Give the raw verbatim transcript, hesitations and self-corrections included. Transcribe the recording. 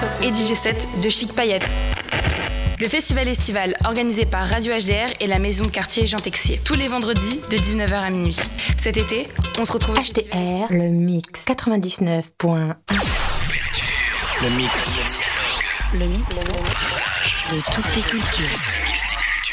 et D J set de Chic Payette. Le festival estival organisé par Radio H D R et la maison de quartier Jean Texier. Tous les vendredis de dix-neuf heures à minuit. Cet été, on se retrouve... H D R, le mix quatre-vingt-dix-neuf point un. Le mix. Le mix de toutes les cultures.